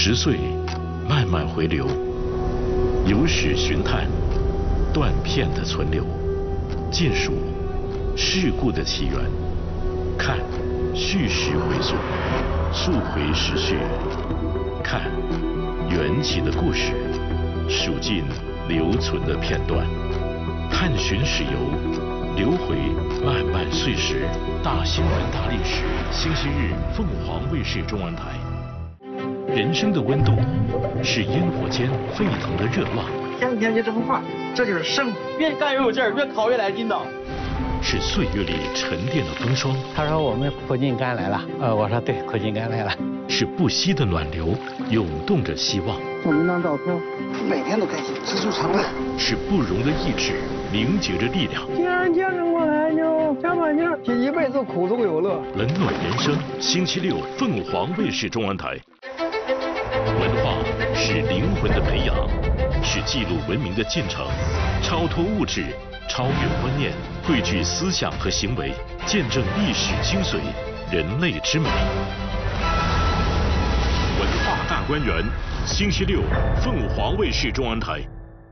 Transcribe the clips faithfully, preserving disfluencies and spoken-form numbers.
十岁，慢慢回流，有史寻探，断片的存留，尽数事故的起源，看叙事回溯，溯回时序，看缘起的故事，数尽留存的片段，探寻史游，流回漫漫岁时。大新闻大历史，星期日凤凰卫视中文台。人生的温度是烟火间沸腾的热浪， 天天就这么画，这就是生活。 越干越有劲儿，越烤越来劲道。 是岁月里沉淀的风霜。 他说我们苦尽甘来了，呃，我说对，苦尽甘来了。 是不息的暖流，涌动着希望。 送您张照片，每天都开心，知足常乐。 是不容的意志，凝结着力量。 既然坚持过来，就加把劲儿，一辈子苦中有乐。 冷暖人生，星期六凤凰卫视中文台。文化是灵魂的培养，是记录文明的进程，超脱物质，超越观念，汇聚思想和行为，见证历史精髓，人类之美。文化大观园，星期六凤凰卫视中文台。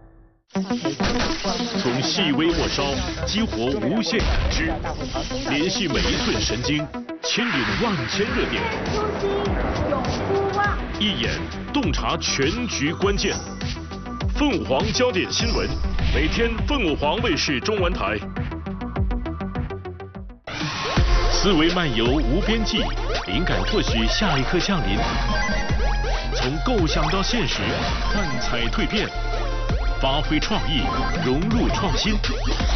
从细微末梢激活无限感知，联系每一寸神经，牵引万千热点。 初心永不忘。 一眼洞察全局关键。凤凰焦点新闻，每天凤凰卫视中文台。思维漫游无边际，灵感或许下一刻降临。从构想到现实，幻彩蜕变，发挥创意，融入创新。